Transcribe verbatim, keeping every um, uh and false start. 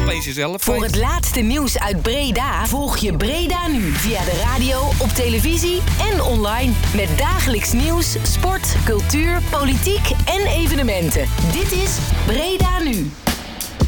Lees je zelf. Voor het laatste nieuws uit Breda volg je Breda Nu via de radio, op televisie en online. Met dagelijks nieuws, sport, cultuur, politiek en evenementen. Dit is Breda Nu.